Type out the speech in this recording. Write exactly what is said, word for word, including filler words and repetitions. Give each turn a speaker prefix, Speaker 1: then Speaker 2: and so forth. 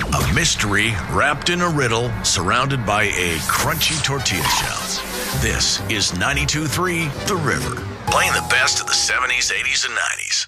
Speaker 1: A mystery wrapped in a riddle, surrounded by a crunchy tortilla shell. This is ninety-two point three The River, playing the best of the seventies, eighties, and nineties.